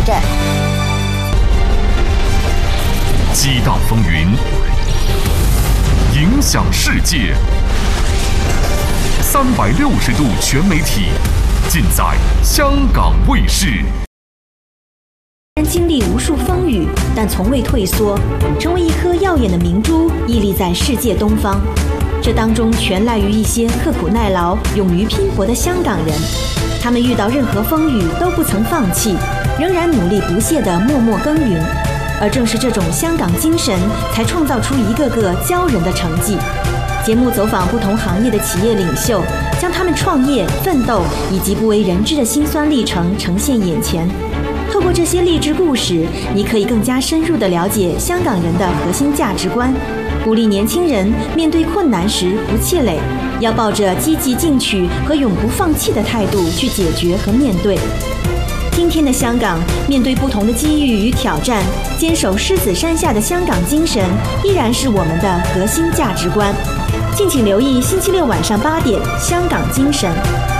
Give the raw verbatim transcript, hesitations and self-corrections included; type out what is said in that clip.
战。 激荡风云，影响世界。三百六十度全媒体，尽在香港卫视。 经历无数风雨，但从未退缩，成为一颗耀眼的明珠，屹立在世界东方。这当中全赖于一些刻苦耐劳、勇于拼搏的香港人。他们遇到任何风雨都不曾放弃，仍然努力不懈地默默耕耘。而正是这种香港精神，才创造出一个个骄人的成绩。节目走访不同行业的企业领袖，将他们创业、奋斗以及不为人知的辛酸历程呈现眼前。透过这些励志故事，你可以更加深入地了解香港人的核心价值观，鼓励年轻人面对困难时不气馁，要抱着积极进取和永不放弃的态度去解决和面对。今天的香港，面对不同的机遇与挑战，坚守狮子山下的香港精神，依然是我们的核心价值观。敬请留意星期六晚上八点，《香港精神》。